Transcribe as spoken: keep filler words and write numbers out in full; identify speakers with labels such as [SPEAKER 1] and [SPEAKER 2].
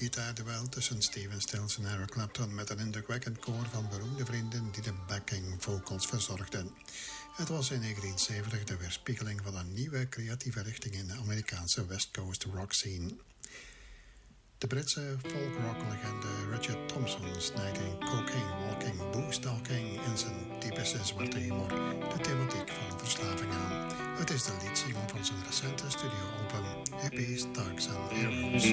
[SPEAKER 1] gitaarduel tussen Steven Stills en Eric Clapton met een indrukwekkend koor van beroemde vrienden die de backing vocals verzorgden. Het was in negentien zeventig de weerspiegeling van een nieuwe creatieve richting in de Amerikaanse West Coast rock scene. De Britse folk-rock-legende Richard Thompson snijdt in Cocaine Walking, Booze Talking in zijn typische zwarte humor de thematiek van verslaving aan. Het is de leadsingle van zijn recente studioalbum Hippies, Thugs and Heroes.